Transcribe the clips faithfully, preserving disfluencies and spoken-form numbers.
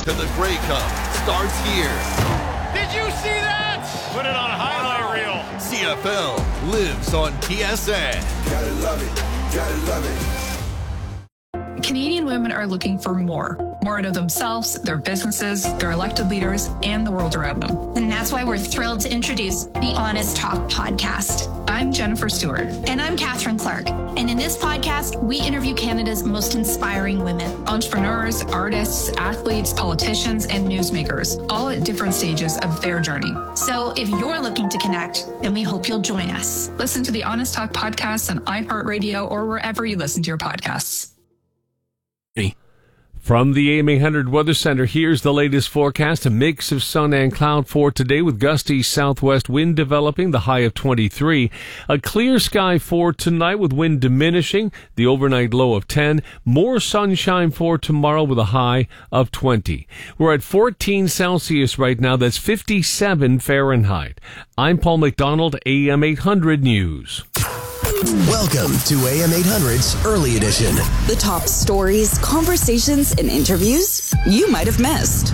to the Grey Cup starts here. Did you see that? Put it on a highlight reel. C F L lives on T S N. Gotta love it. Gotta love it. Canadian women are looking for more. More out of themselves, their businesses, their elected leaders, and the world around them. And that's why we're thrilled to introduce the Honest Talk podcast. I'm Jennifer Stewart. And I'm Catherine Clark. And in this podcast, we interview Canada's most inspiring women. Entrepreneurs, artists, athletes, politicians, and newsmakers, all at different stages of their journey. So if you're looking to connect, then we hope you'll join us. Listen to the Honest Talk podcast on iHeartRadio or wherever you listen to your podcasts. From the A M eight hundred Weather Center, here's the latest forecast. A mix of sun and cloud for today with gusty southwest wind developing, the high of twenty-three. A clear sky for tonight with wind diminishing, the overnight low of ten. More sunshine for tomorrow with a high of twenty. We're at fourteen Celsius right now. That's fifty-seven Fahrenheit. I'm Paul McDonald, A M eight hundred News. Welcome to A M eight hundred's Early Edition. The top stories, conversations, and interviews you might have missed.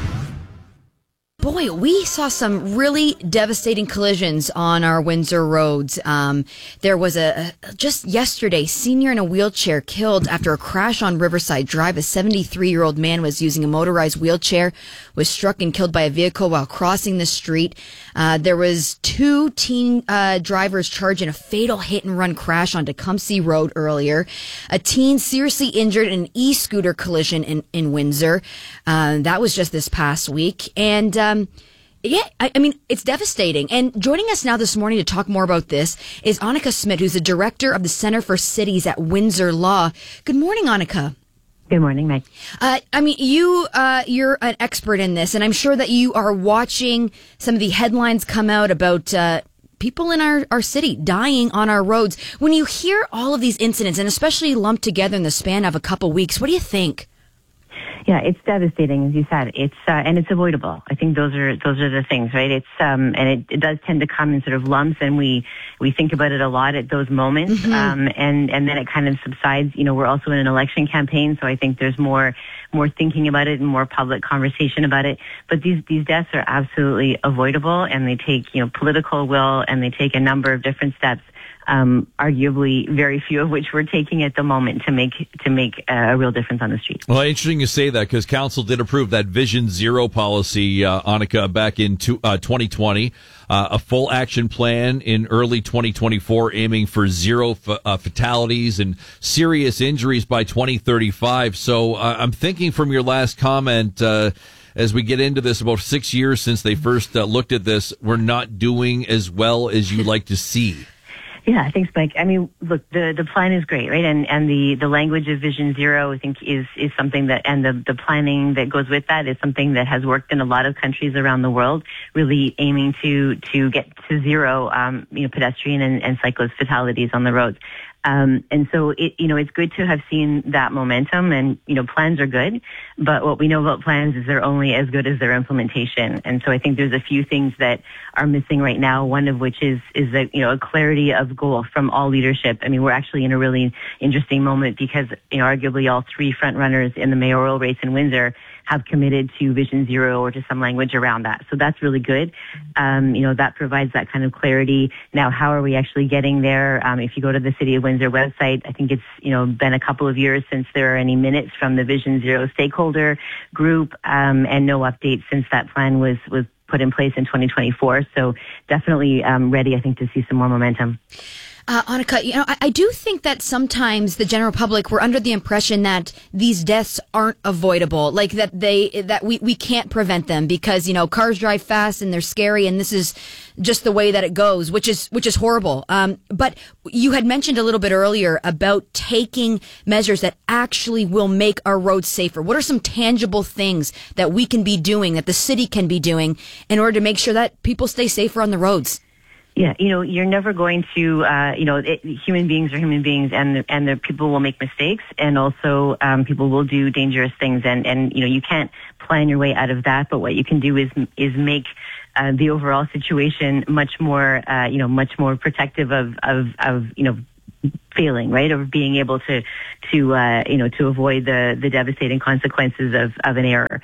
Boy, we saw some really devastating collisions on our Windsor roads. Um, there was a, a, just yesterday, senior in a wheelchair killed after a crash on Riverside Drive. A seventy-three-year-old man was using a motorized wheelchair, was struck and killed by a vehicle while crossing the street. Uh, there was two teen uh, drivers charged in a fatal hit-and-run crash on Tecumseh Road earlier. A teen seriously injured in an e-scooter collision in, in Windsor. Uh, that was just this past week. And... Um, Yeah, I, I mean, it's devastating. And joining us now this morning to talk more about this is Annika Smit, who's the director of the Center for Cities at Windsor Law. Good morning, Annika. Good morning, Meg. Uh, I mean, you, uh, you're an expert in this, and I'm sure that you are watching some of the headlines come out about uh, people in our, our city dying on our roads. When you hear all of these incidents, and especially lumped together in the span of a couple weeks, what do you think? Yeah, it's devastating, as you said. It's uh, and it's avoidable. I think those are those are the things, right? It's um, and it, it does tend to come in sort of lumps, and we we think about it a lot at those moments, mm-hmm. um, and and then it kind of subsides. You know, we're also in an election campaign, so I think there's more more thinking about it and more public conversation about it. But these these deaths are absolutely avoidable, and they take you know political will, and they take a number of different steps. Um, arguably very few of which we're taking at the moment to make to make a real difference on the street. Well, interesting you say that, because Council did approve that Vision Zero policy, uh, Annika, back in two, uh, twenty twenty. Uh, a full action plan in early twenty twenty-four aiming for zero f- uh, fatalities and serious injuries by twenty thirty-five. So uh, I'm thinking from your last comment, uh, as we get into this, about six years since they first uh, looked at this, we're not doing as well as you'd like to see. Yeah, thanks, Mike. I mean, look, the, the plan is great, right? And and the, the language of Vision Zero, I think, is, is something that, and the, the planning that goes with that is something that has worked in a lot of countries around the world, really aiming to, to get to zero, um, you know, pedestrian and, and cyclist fatalities on the roads. Um, and so it, you know, it's good to have seen that momentum, and, you know, plans are good, but what we know about plans is they're only as good as their implementation. And so I think there's a few things that are missing right now, one of which is, is a, you know, a clarity of goal from all leadership. I mean, we're actually in a really interesting moment because, you know, arguably all three front runners in the mayoral race in Windsor have committed to Vision Zero or to some language around that. So that's really good. Um, you know, that provides that kind of clarity. Now, how are we actually getting there? Um, if you go to the City of Windsor website, I think it's, you know, been a couple of years since there are any minutes from the Vision Zero stakeholder group, um, and no updates since that plan was, was put in place in twenty twenty-four. So definitely um, ready, I think, to see some more momentum. Uh, Annika, you know, I, I do think that sometimes the general public, we're under the impression that these deaths aren't avoidable, like that they, that we, we can't prevent them because, you know, cars drive fast and they're scary and this is just the way that it goes, which is, which is horrible. Um, but you had mentioned a little bit earlier about taking measures that actually will make our roads safer. What are some tangible things that we can be doing, that the city can be doing in order to make sure that people stay safer on the roads? Yeah, you know, you're never going to, uh, you know, it, human beings are human beings, and and the people will make mistakes, and also um, people will do dangerous things, and and you know, you can't plan your way out of that. But what you can do is is make uh, the overall situation much more, uh, you know, much more protective of of of you know. failing, right, of being able to to uh, you know to avoid the the devastating consequences of of an error.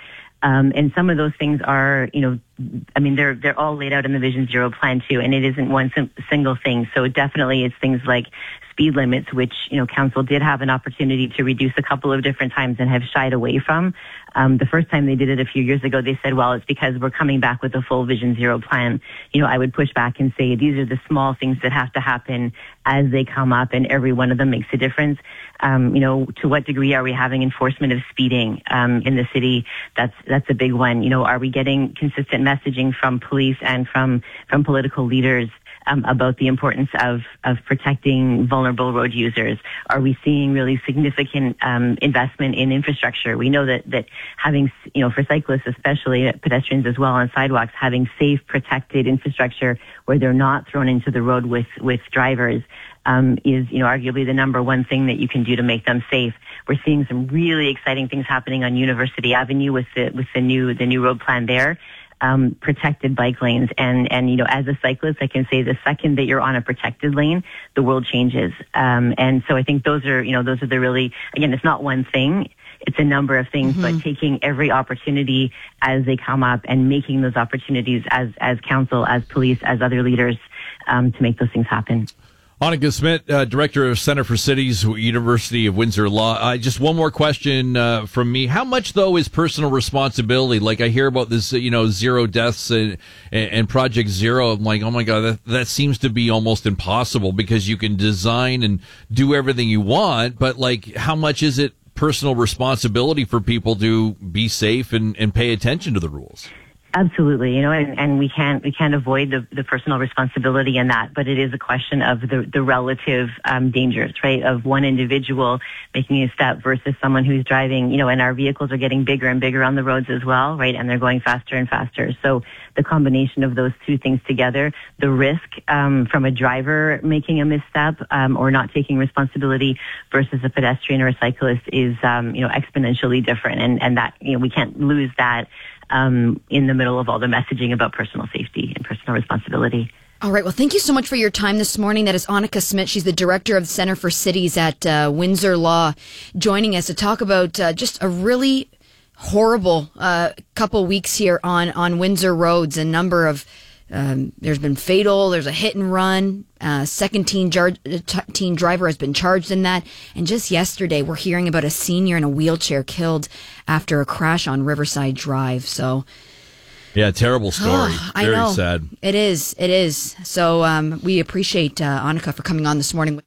Um, and some of those things are, you know, I mean, they're they're all laid out in the Vision Zero plan too, and it isn't one sim- single thing. So definitely, it's things like speed limits, which, you know, council did have an opportunity to reduce a couple of different times and have shied away from. Um, the first time they did it a few years ago, they said, well, it's because we're coming back with a full Vision Zero plan. You know, I would push back and say these are the small things that have to happen as they come up, and every one of them makes a difference. Um, you know, to what degree are we having enforcement of speeding um, in the city? That's that's a big one. You know, are we getting consistent messaging from police and from from political leaders Um, about the importance of, of protecting vulnerable road users? Are we seeing really significant um, investment in infrastructure? We know that, that having, you know, for cyclists especially, pedestrians as well on sidewalks, having safe, protected infrastructure where they're not thrown into the road with, with drivers um, is, you know, arguably the number one thing that you can do to make them safe. We're seeing some really exciting things happening on University Avenue with the, with the new, the new road plan there. Um, protected bike lanes. And, and, you know, as a cyclist, I can say the second that you're on a protected lane, the world changes. Um, and so I think those are, you know, those are the really, again, it's not one thing. It's a number of things, mm-hmm. but taking every opportunity as they come up and making those opportunities as, as council, as police, as other leaders, um, to make those things happen. Annika Smit, uh, Director of Center for Cities, University of Windsor Law. Uh, just one more question uh, from me. How much, though, is personal responsibility? Like, I hear about this, you know, zero deaths and, and Project Zero. I'm like, oh, my God, that, that seems to be almost impossible because you can design and do everything you want. But, like, how much is it personal responsibility for people to be safe and, and pay attention to the rules? Absolutely, you know, and, and we can't we can't avoid the, the personal responsibility in that, but it is a question of the the relative um, dangers, right? Of one individual making a step versus someone who's driving, you know, and our vehicles are getting bigger and bigger on the roads as well, right? And they're going faster and faster. So the combination of those two things together, the risk um, from a driver making a misstep um, or not taking responsibility versus a pedestrian or a cyclist is, um, you know, exponentially different, and and that, you know, we can't lose that. Um, in the middle of all the messaging about personal safety and personal responsibility. All right. Well, thank you so much for your time this morning. That is Annika Smit. She's the director of the Center for Cities at uh, Windsor Law, joining us to talk about uh, just a really horrible uh, couple weeks here on, on Windsor roads. A number of Um, there's been fatal, there's a hit and run, uh, second teen, jar- t- teen driver has been charged in that. And just yesterday, we're hearing about a senior in a wheelchair killed after a crash on Riverside Drive. So, yeah, terrible story. Oh, I Very know. sad. It is, it is. So, um, we appreciate, uh, Annika for coming on this morning.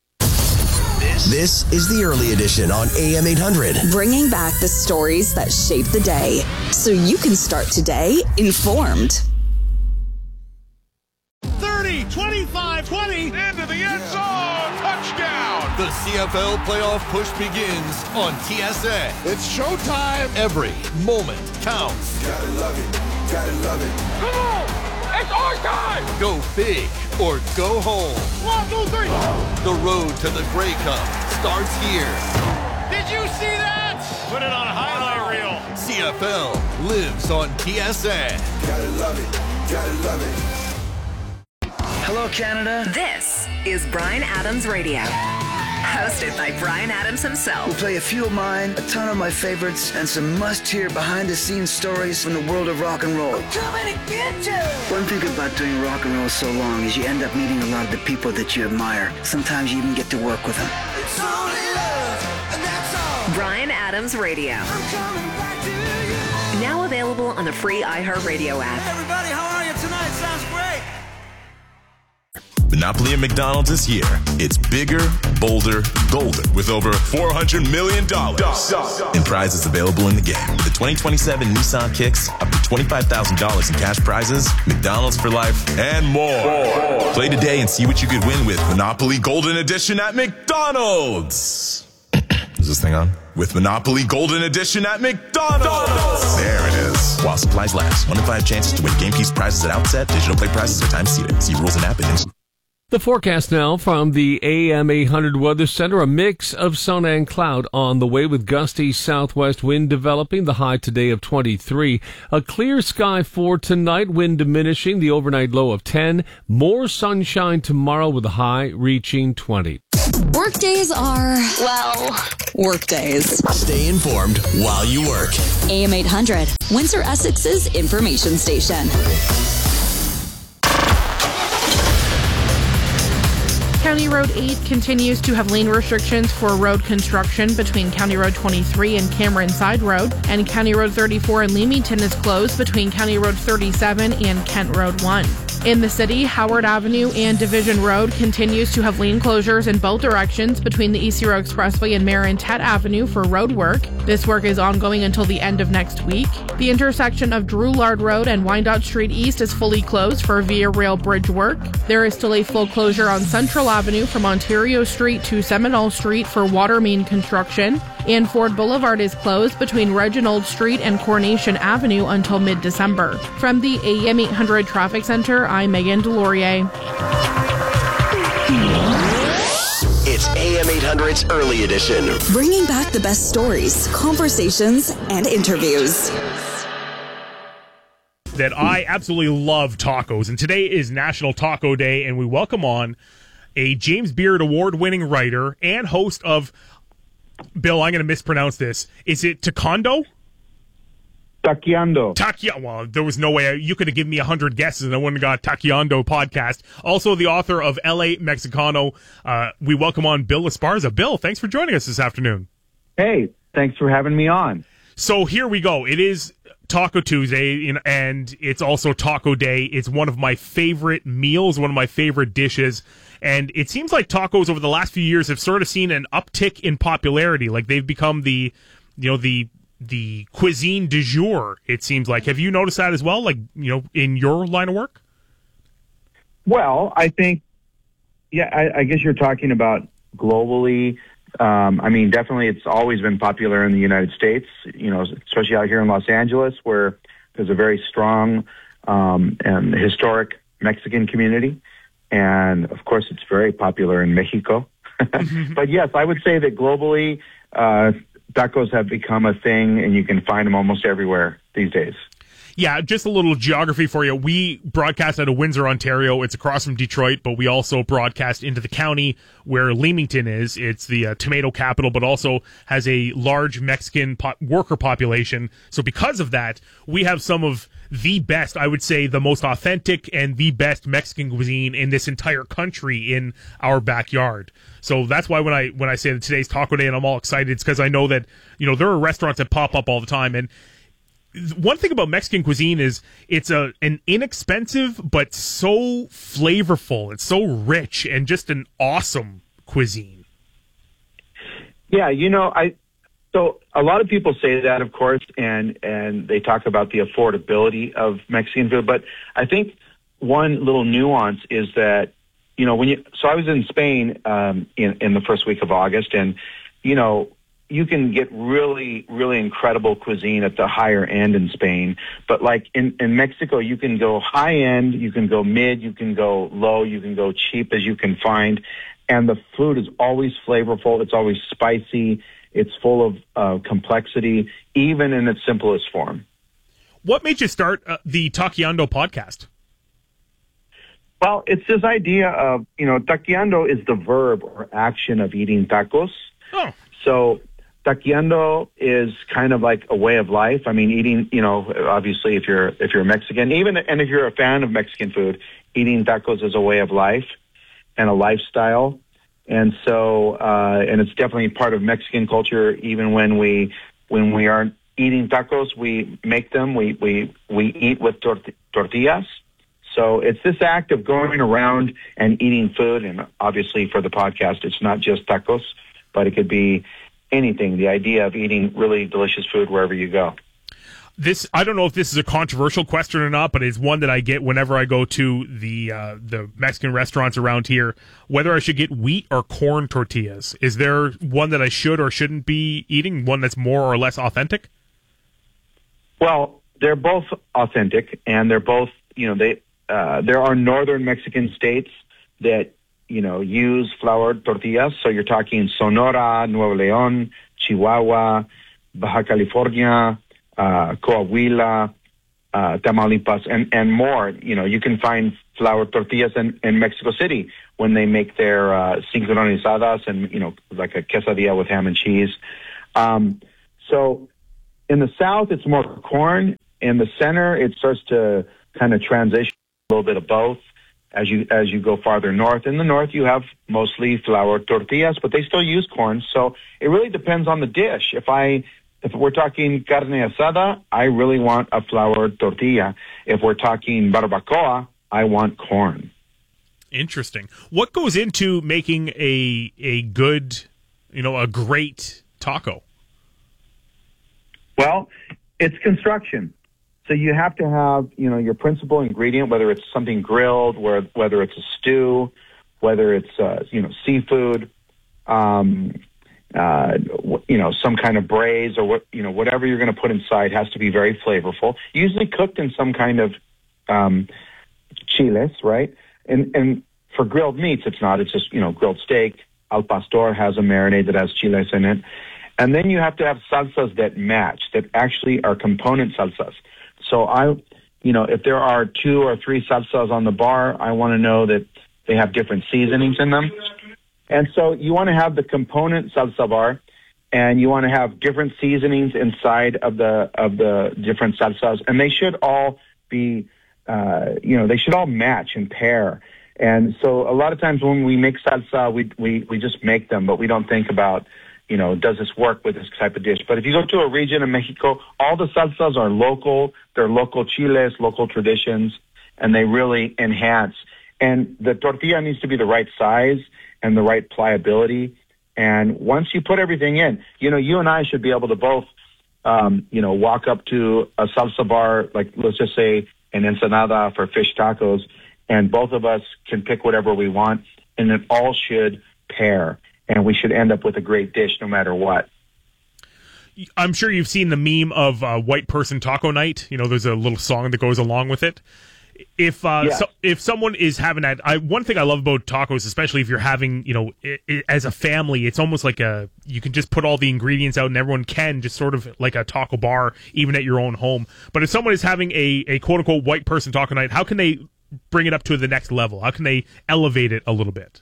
This is the early edition on A M eight hundred. Bringing back the stories that shape the day so you can start today informed. thirty, twenty-five, twenty, into the end zone, touchdown! The C F L playoff push begins on T S A. It's showtime! Every moment counts. Gotta love it, gotta love it. Come on! It's our time! Go big or go home. One, two, three! The road to the Grey Cup starts here. Did you see that? Put it on a highlight reel. C F L lives on T S A. Gotta love it, gotta love it. Hello, Canada. This is Bryan Adams Radio, hosted by Bryan Adams himself. We'll play a few of mine, a ton of my favorites, and some must-hear behind-the-scenes stories from the world of rock and roll. I'm coming to get you! One thing about doing rock and roll so long is you end up meeting a lot of the people that you admire. Sometimes you even get to work with them. It's only love, and that's all. Bryan Adams Radio. I'm coming back to you. Now available on the free iHeartRadio app. Hey everybody, how are you tonight? Sounds great. Monopoly at McDonald's is here. It's bigger, bolder, golden, with over four hundred million dollars in prizes available in the game. With the twenty twenty-seven Nissan Kicks, up to twenty-five thousand dollars in cash prizes, McDonald's for life, and more. more. Play today and see what you could win with Monopoly Golden Edition at McDonald's. Is this thing on? With Monopoly Golden Edition at McDonald's. There it is. While supplies last. One in five chances to win game keys prizes at outset. Digital play prizes are time seated. See rules and app and The forecast now from the A M eight hundred Weather Center. A mix of sun and cloud on the way with gusty southwest wind developing. The high today of twenty-three. A clear sky for tonight. Wind diminishing. The overnight low of ten. More sunshine tomorrow with a high reaching twenty. Workdays are, well, workdays. Stay informed while you work. A M eight hundred, Windsor Essex's information station. County Road eight continues to have lane restrictions for road construction between County Road twenty-three and Cameron Side Road, and County Road thirty-four in Leamington is closed between County Road thirty-seven and Kent Road one. In the city, Howard Avenue and Division Road continues to have lane closures in both directions between the East Zero Expressway and Marin-Tet Avenue for road work. This work is ongoing until the end of next week. The intersection of Drouillard Road and Wyandotte Street East is fully closed for Via Rail Bridge work. There is still a full closure on Central Avenue from Ontario Street to Seminole Street for water main construction. And Ford Boulevard is closed between Reginald Street and Coronation Avenue until mid-December. From the A M eight hundred Traffic Center, I'm Megan Delorier. It's A M eight hundred's Early Edition. Bringing back the best stories, conversations, and interviews. That I absolutely love tacos, and today is National Taco Day, and we welcome on a James Beard Award-winning writer and host of, Bill, I'm going to mispronounce this. Is it Taekwondo? Taekwondo. Taekwondo. Well, there was no way. You could have given me a hundred guesses and I wouldn't have got Taekwondo podcast. Also, the author of L A Mexicano. Uh, we welcome on Bill Esparza. Bill, thanks for joining us this afternoon. Hey, thanks for having me on. So here we go. It is Taco Tuesday, and it's also Taco Day. It's one of my favorite meals, one of my favorite dishes. And it seems like tacos over the last few years have sort of seen an uptick in popularity. Like they've become the, you know, the the cuisine du jour, it seems like. Have you noticed that as well, like, you know, in your line of work? Well, I think, yeah, I, I guess you're talking about globally. Um, I mean, definitely it's always been popular in the United States, you know, especially out here in Los Angeles, where there's a very strong um, and historic Mexican community. And, of course, it's very popular in Mexico. But, yes, I would say that globally, uh, tacos have become a thing, and you can find them almost everywhere these days. Yeah, just a little geography for you. We broadcast out of Windsor, Ontario. It's across from Detroit, but we also broadcast into the county where Leamington is. It's the uh, tomato capital, but also has a large Mexican po- worker population. So because of that, we have some of the best, I would say, the most authentic and the best Mexican cuisine in this entire country in our backyard. So that's why when I when I say that today's Taco Day and I'm all excited, it's because I know that, you know, there are restaurants that pop up all the time. And one thing about Mexican cuisine is it's a an inexpensive but so flavorful. It's so rich and just an awesome cuisine. Yeah, you know, I so a lot of people say that, of course, and and they talk about the affordability of Mexican food. But I think one little nuance is that, you know, when you so I was in Spain um, in in the first week of August, and you know, you can get really, really incredible cuisine at the higher end in Spain. But like in, in Mexico, you can go high end, you can go mid, you can go low, you can go cheap as you can find. And the food is always flavorful. It's always spicy. It's full of uh, complexity, even in its simplest form. What made you start uh, the Taqueando podcast? Well, it's this idea of, you know, taqueando is the verb or action of eating tacos. Oh. So taqueando is kind of like a way of life. I mean, eating, you know, obviously if you're if you're Mexican, even and if you're a fan of Mexican food, eating tacos is a way of life and a lifestyle. And so, uh, and it's definitely part of Mexican culture. Even when we when we aren't eating tacos, we make them. We we we eat with tort- tortillas. So it's this act of going around and eating food. And obviously, for the podcast, it's not just tacos, but it could be anything. The idea of eating really delicious food wherever you go. This, I don't know if this is a controversial question or not, but it's one that I get whenever I go to the uh, the Mexican restaurants around here, whether I should get wheat or corn tortillas. Is there one that I should or shouldn't be eating, one that's more or less authentic? Well, they're both authentic, and they're both, you know, they uh, there are northern Mexican states that, you know, use floured tortillas. So you're talking Sonora, Nuevo León, Chihuahua, Baja California, Uh, Coahuila, uh, Tamaulipas, and, and more. You know, you can find flour tortillas in, in Mexico City when they make their uh, sincronizadas and, you know, like a quesadilla with ham and cheese. Um, so in the South, it's more corn. In the center, it starts to kind of transition a little bit of both as you as you go farther north. In the North, you have mostly flour tortillas, but they still use corn. So it really depends on the dish. If I If we're talking carne asada, I really want a flour tortilla. If we're talking barbacoa, I want corn. Interesting. What goes into making a a good, you know, a great taco? Well, it's construction. So you have to have, you know, your principal ingredient, whether it's something grilled, where, whether it's a stew, whether it's, uh, you know, seafood, um, uh, you know, some kind of braise or what, you know, whatever you're going to put inside has to be very flavorful, usually cooked in some kind of um, chiles, right? And, and for grilled meats, it's not. It's just, you know, grilled steak. Al pastor has a marinade that has chiles in it. And then you have to have salsas that match, that actually are component salsas. So I, you know, if there are two or three salsas on the bar, I want to know that they have different seasonings in them. And so you want to have the component salsa bar, and you want to have different seasonings inside of the of the different salsas, and they should all be, uh, you know, they should all match and pair. And so a lot of times when we make salsa, we we we just make them, but we don't think about, you know, does this work with this type of dish? But if you go to a region in Mexico, all the salsas are local. They're local chiles, local traditions, and they really enhance. And the tortilla needs to be the right size and the right pliability. And once you put everything in, you know, you and I should be able to both, um, you know, walk up to a salsa bar, like let's just say an Ensenada for fish tacos, and both of us can pick whatever we want, and it all should pair. And we should end up with a great dish no matter what. I'm sure you've seen the meme of uh, white person taco night. You know, there's a little song that goes along with it. If uh, yeah. so, if someone is having that, I, one thing I love about tacos, especially if you're having, you know, it, it, as a family, it's almost like a, you can just put all the ingredients out and everyone can, just sort of like a taco bar, even at your own home. But if someone is having a, a quote unquote white person taco night, how can they bring it up to the next level? How can they elevate it a little bit?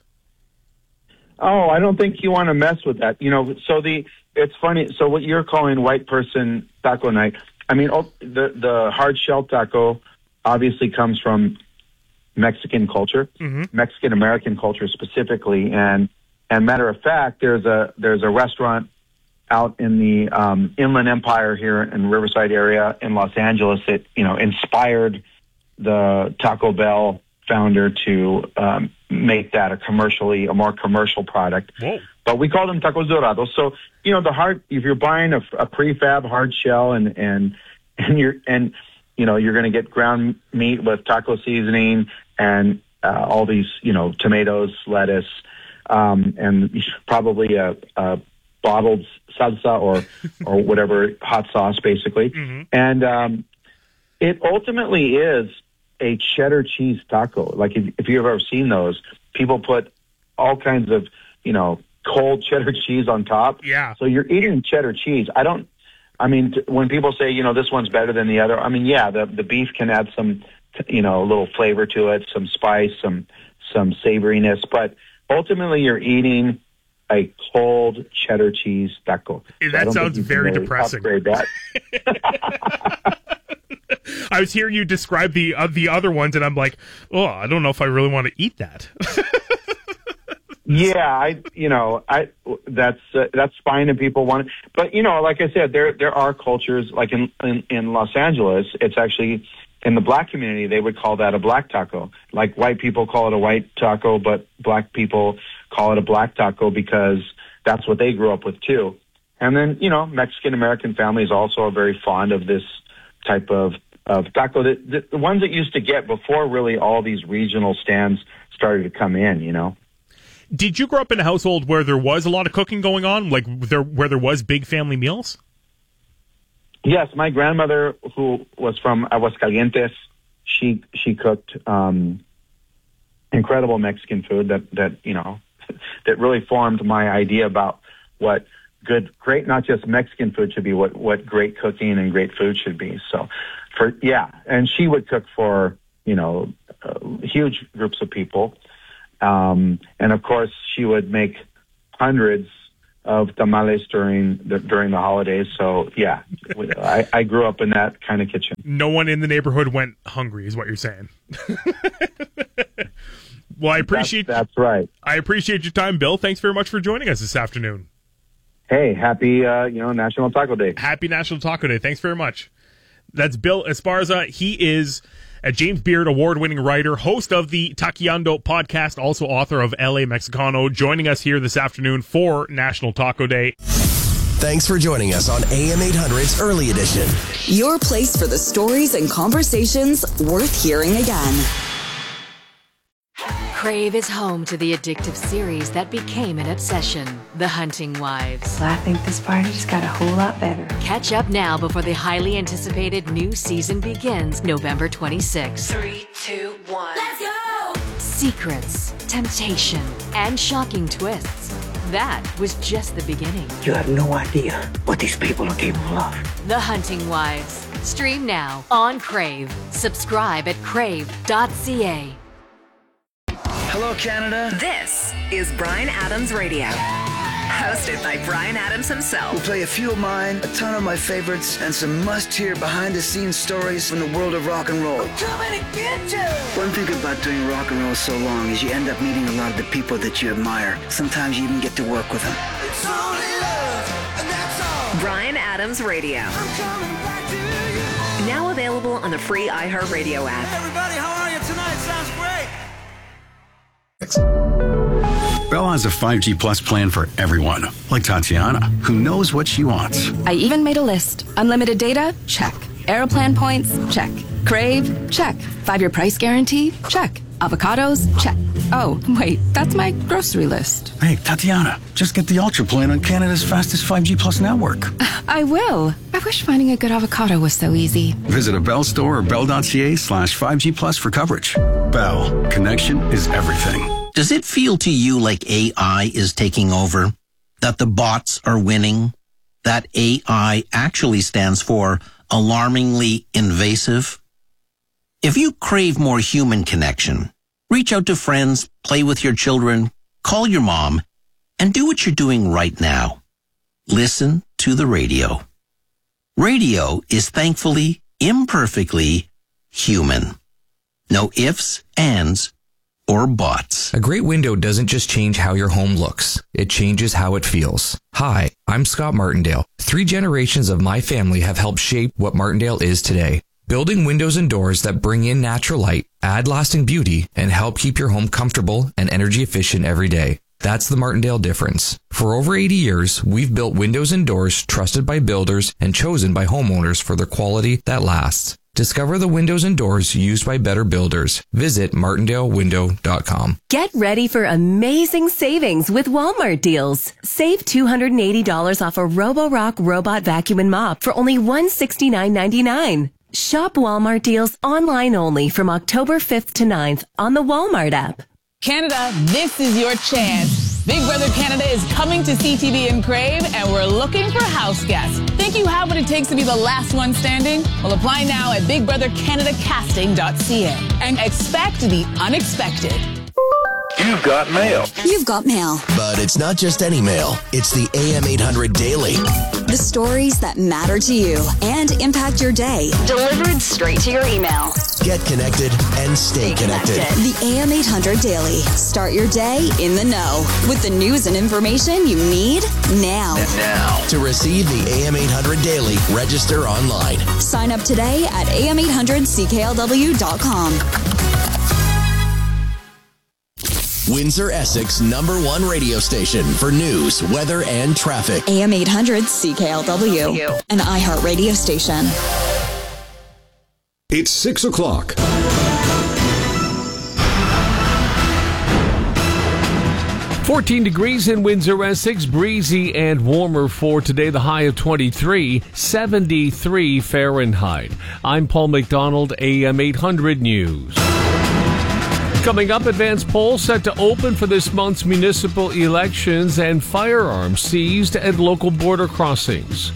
Oh, I don't think you want to mess with that. You know, so the, it's funny. So what you're calling white person taco night, I mean, oh, the, the hard shell taco obviously comes from Mexican culture, mm-hmm. Mexican American culture specifically. And, and matter of fact, there's a, there's a restaurant out in the, um, Inland Empire here in Riverside area in Los Angeles that, you know, inspired the Taco Bell founder to, um, make that a commercially, a more commercial product. Whoa. But we call them tacos dorados. So, you know, the hard, if you're buying a, a prefab hard shell and, and, and you're, and, you know, you're going to get ground meat with taco seasoning and, uh, all these, you know, tomatoes, lettuce, um, and probably a, a bottled salsa or, or whatever hot sauce basically. Mm-hmm. And, um, it ultimately is a cheddar cheese taco. Like if, if you've ever seen those, people put all kinds of, you know, cold cheddar cheese on top. Yeah. So you're eating cheddar cheese. I don't, I mean, t- when people say, you know, this one's better than the other, I mean, yeah, the, the beef can add some, you know, a little flavor to it, some spice, some, some savoriness, but ultimately you're eating a cold cheddar cheese taco. That so sounds very really depressing. That. I was hearing you describe the uh, the other ones, and I'm like, oh, I don't know if I really want to eat that. Yeah, I, you know, I that's uh, that's fine, and people want it. But you know, like I said, there there are cultures like in, in in Los Angeles. It's actually in the black community they would call that a black taco. Like white people call it a white taco, but black people call it a black taco because that's what they grew up with too. And then you know, Mexican American families also are very fond of this type of of taco. The, the, the ones that used to get before really all these regional stands started to come in. You know. Did you grow up in a household where there was a lot of cooking going on, like there where there was big family meals? Yes, my grandmother, who was from Aguascalientes, she she cooked um, incredible Mexican food that that you know that really formed my idea about what good, great, not just Mexican food should be, what what great cooking and great food should be. So for yeah, and she would cook for, you know, uh, huge groups of people. Um, and of course, she would make hundreds of tamales during the, during the holidays. So yeah, I, I grew up in that kind of kitchen. No one in the neighborhood went hungry, is what you're saying. Well, I appreciate that's, that's right. I appreciate your time, Bill. Thanks very much for joining us this afternoon. Hey, happy uh, you know National Taco Day. Happy National Taco Day. Thanks very much. That's Bill Esparza. He is a James Beard award-winning writer, host of the Taqueando podcast, also author of L A Mexicano, joining us here this afternoon for National Taco Day. Thanks for joining us on A M eight hundred's Early Edition. Your place for the stories and conversations worth hearing again. Crave is home to the addictive series that became an obsession, The Hunting Wives. Well, I think this party just got a whole lot better. Catch up now before the highly anticipated new season begins November twenty-sixth. Three, two, one. Let's go! Secrets, temptation, and shocking twists. That was just the beginning. You have no idea what these people are capable of. The Hunting Wives. Stream now on Crave. Subscribe at crave dot c a. Hello, Canada. This is Bryan Adams Radio. Hosted by Bryan Adams himself. We'll play a few of mine, a ton of my favorites, and some must-hear behind-the-scenes stories from the world of rock and roll. I'm coming to get you! One thing about doing rock and roll so long is you end up meeting a lot of the people that you admire. Sometimes you even get to work with them. It's only love, and that's all. Bryan Adams Radio. I'm coming back to you. Now available on the free iHeartRadio app. Hey everybody, how are you tonight? Sounds great. Bell has a five G Plus plan for everyone, like Tatiana, who knows what she wants. I even made a list. Unlimited data? Check. Aeroplan points? Check. Crave? Check. Five-year price guarantee? Check. Avocados? Check. Oh, wait, that's my grocery list. Hey, Tatiana, just get the Ultra plan on Canada's fastest five G Plus network. I will. I wish finding a good avocado was so easy. Visit a Bell store or bell.ca slash 5G Plus for coverage. Bell, connection is everything. Does it feel to you like A I is taking over? That the bots are winning? That A I actually stands for alarmingly invasive? If you crave more human connection, reach out to friends, play with your children, call your mom, and do what you're doing right now. Listen to the radio. Radio is thankfully, imperfectly human. No ifs, ands, or bots. A great window doesn't just change how your home looks. It changes how it feels. Hi, I'm Scott Martindale. Three generations of my family have helped shape what Martindale is today. Building windows and doors that bring in natural light, add lasting beauty, and help keep your home comfortable and energy efficient every day. That's the Martindale difference. For over eighty years, we've built windows and doors trusted by builders and chosen by homeowners for their quality that lasts. Discover the windows and doors used by better builders. Visit martindale window dot com. Get ready for amazing savings with Walmart deals. Save two hundred eighty dollars off a Roborock robot vacuum and mop for only one hundred sixty-nine ninety-nine. Shop Walmart deals online only from October fifth to ninth on the Walmart app. Canada, this is your chance. Big Brother Canada is coming to C T V and Crave, and we're looking for house guests. Think you have what it takes to be the last one standing? Well, apply now at big brother canada casting dot c a and expect the unexpected. You've got mail. You've got mail. But it's not just any mail. It's the A M eight hundred Daily. The stories that matter to you and impact your day. Delivered straight to your email. Get connected and stay, stay connected. connected. The A M eight hundred Daily. Start your day in the know with the news and information you need now. And now. To receive the A M eight hundred Daily, register online. Sign up today at A M eight hundred C K L W dot com. Windsor, Essex number one radio station for news, weather, and traffic. A M eight hundred C K L W, an iHeart radio station. It's six o'clock. fourteen degrees in Windsor, Essex, breezy and warmer for today, the high of twenty-three, seventy-three Fahrenheit. I'm Paul McDonald, A M eight hundred News. Coming up, advanced polls set to open for this month's municipal elections and firearms seized at local border crossings.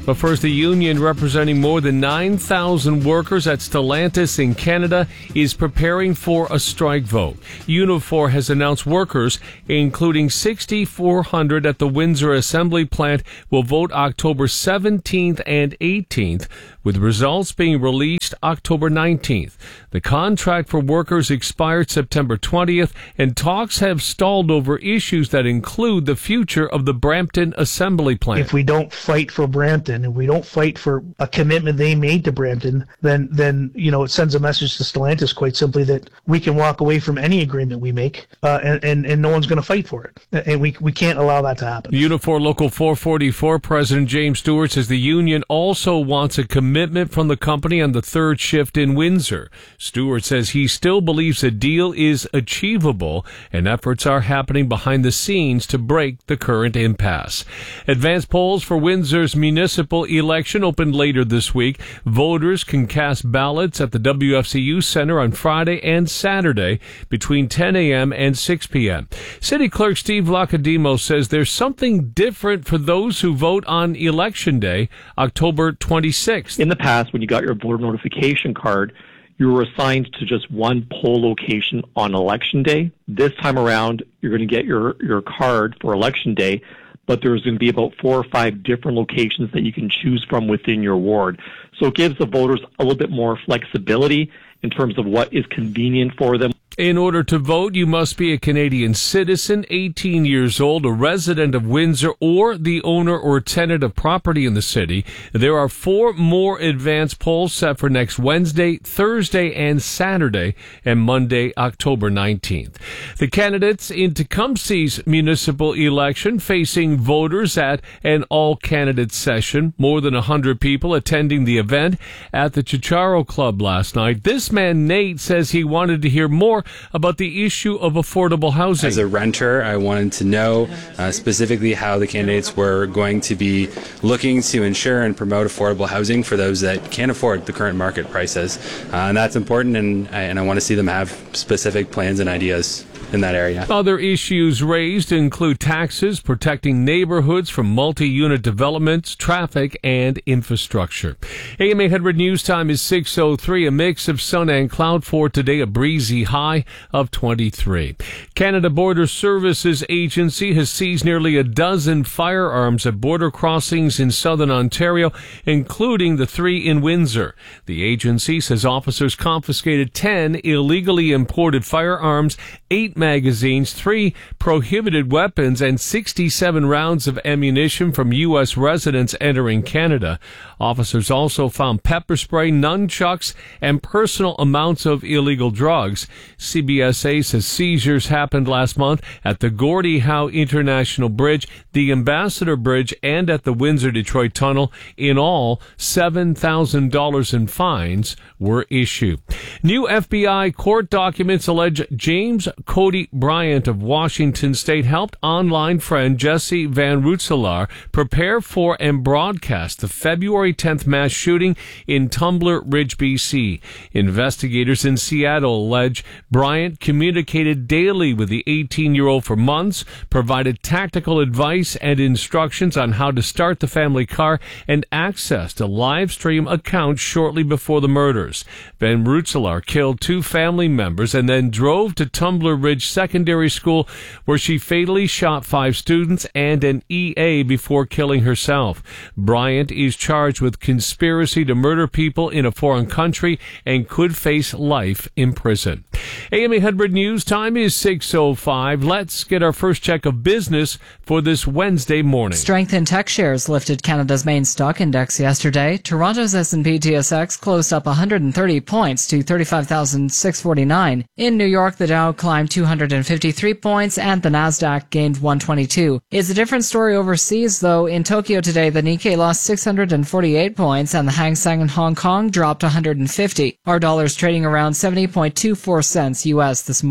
But first, the union representing more than nine thousand workers at Stellantis in Canada is preparing for a strike vote. Unifor has announced workers, including six thousand four hundred at the Windsor Assembly Plant, will vote October seventeenth and eighteenth, with results being released October nineteenth. The contract for workers expired September twentieth, and talks have stalled over issues that include the future of the Brampton Assembly Plant. If we don't fight for Brampton and we don't fight for a commitment they made to Brampton, then, then you know, it sends a message to Stellantis quite simply that we can walk away from any agreement we make, uh, and, and, and no one's going to fight for it. And we, we can't allow that to happen. Unifor Local four forty-four President James Stewart says the union also wants a commitment from the company on the third shift in Windsor. Stewart says he still believes a deal is achievable and efforts are happening behind the scenes to break the current impasse. Advanced polls for Windsor's municipal election opened later this week. Voters can cast ballots at the W F C U Center on Friday and Saturday between ten a.m. and six p.m. City Clerk Steve Lacademo says there's something different for those who vote on Election Day, October twenty-sixth. In the past, when you got your voter notification card, you were assigned to just one poll location on Election Day. This time around, you're going to get your, your card for Election Day, but there's going to be about four or five different locations that you can choose from within your ward. So it gives the voters a little bit more flexibility in terms of what is convenient for them. In order to vote, you must be a Canadian citizen, eighteen years old, a resident of Windsor, or the owner or tenant of property in the city. There are four more advance polls set for next Wednesday, Thursday, and Saturday, and Monday, October nineteenth. The candidates in Tecumseh's municipal election facing voters at an all-candidate session. More than one hundred people attending the event at the Chicharo Club last night. This man, Nate, says he wanted to hear more about the issue of affordable housing. As a renter, I wanted to know uh, specifically how the candidates were going to be looking to ensure and promote affordable housing for those that can't afford the current market prices. Uh, and that's important, and, and I want to see them have specific plans and ideas in that area. Other issues raised include taxes, protecting neighborhoods from multi-unit developments, traffic, and infrastructure. A M eight hundred News Time is six oh three. A mix of sun and cloud for today, a breezy high of twenty-three. Canada Border Services Agency has seized nearly a dozen firearms at border crossings in southern Ontario, including the three in Windsor. The agency says officers confiscated ten illegally imported firearms, eight magazines, three prohibited weapons, and sixty-seven rounds of ammunition from U S residents entering Canada. Officers also found pepper spray, nunchucks, and personal amounts of illegal drugs. C B S A says seizures happened last month at the Gordie Howe International Bridge, the Ambassador Bridge, and at the Windsor-Detroit Tunnel. In all, seven thousand dollars in fines were issued. New F B I court documents allege James Cody Bryant of Washington State helped online friend Jesse Van Rutselaar prepare for and broadcast the February tenth mass shooting in Tumbler Ridge, B C. Investigators in Seattle allege Bryant communicated daily with the eighteen-year-old for months, provided tactical advice and instructions on how to start the family car, and accessed a live stream account shortly before the murders. Van Rutselaar killed two family members and then drove to Tumbler Ridge Secondary School, where she fatally shot five students and an E A before killing herself. Bryant is charged with conspiracy to murder people in a foreign country and could face life in prison. A M eight hundred News Time is six oh five. Let's get our first check of business for this Wednesday morning. Strength in tech shares lifted Canada's main stock index yesterday. Toronto's S and P T S X closed up one hundred thirty points to thirty-five thousand six hundred forty-nine. In New York, the Dow climbed two hundred fifty-three points and the Nasdaq gained one hundred twenty-two. It's a different story overseas, though. In Tokyo today, the Nikkei lost six hundred forty-eight points and the Hang Seng in Hong Kong dropped one hundred fifty. Our dollar's trading around seventy point two four cents U S this morning.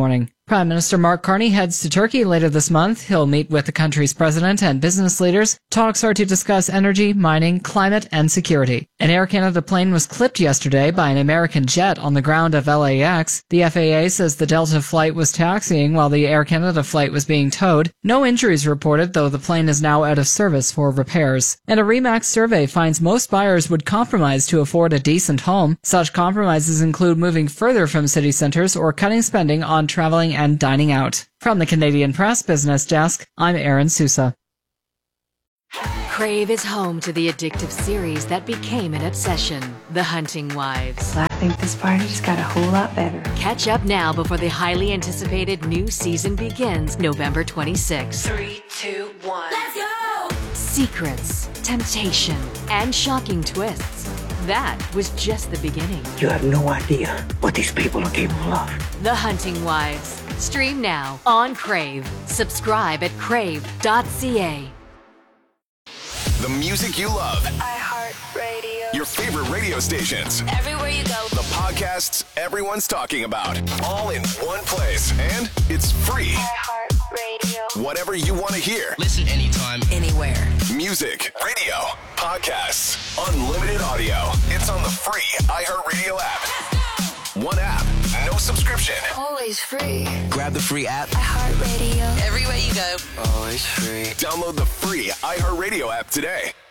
Prime Minister Mark Carney heads to Turkey later this month. He'll meet with the country's president and business leaders. Talks are to discuss energy, mining, climate, and security. An Air Canada plane was clipped yesterday by an American jet on the ground of L A X. The F A A says the Delta flight was taxiing while the Air Canada flight was being towed. No injuries reported, though the plane is now out of service for repairs. And a RE/MAX survey finds most buyers would compromise to afford a decent home. Such compromises include moving further from city centers or cutting spending on traveling and dining out. From the Canadian Press Business Desk, I'm Aaron Sousa. Crave is home to the addictive series that became an obsession, The Hunting Wives. I think this party just got a whole lot better. Catch up now before the highly anticipated new season begins November twenty-sixth. Three, two, one. Let's go! Secrets, temptation, and shocking twists. That was just the beginning. You have no idea what these people are capable of. The Hunting Wives. Stream now on Crave. Subscribe at crave dot c a. The music you love. iHeartRadio. Your favorite radio stations. Everywhere you go. The podcasts everyone's talking about. All in one place. And it's free. iHeartRadio. Whatever you want to hear. Listen anytime, anywhere. Music, radio, podcasts, unlimited audio. It's on the free iHeartRadio app. One app, no subscription. Always free. Grab the free app. iHeartRadio. Everywhere you go. Always free. Download the free iHeartRadio app today.